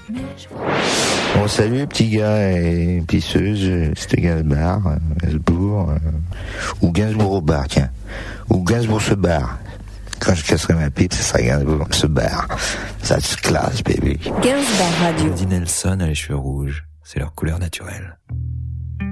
Bon, salut, petits gars et pisseuses, c'était Gainsbourg, ou Gainsbourg au bar, tiens. Ou Gainsbourg se barre. Quand je casserai ma pipe, ce sera Gainsbourg se barre. Ça se classe, baby. Gainsbourg Radio. Andy Nelson a les cheveux rouges. C'est leur couleur naturelle.